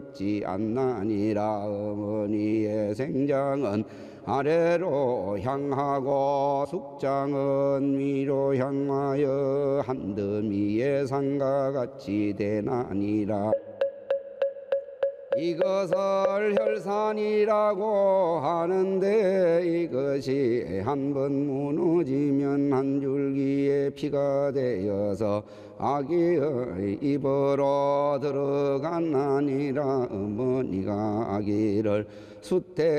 같지 않나니라. 어머니의 생장은 아래로 향하고 숙장은 위로 향하여 한더미의 산과 같이 되나니라. 이것을 혈산이라고 하는데 이것이 한번 무너지면 한 줄기의 피가 되어서 아기의 입으로 들어가나니라. 어머니가 아기를 수태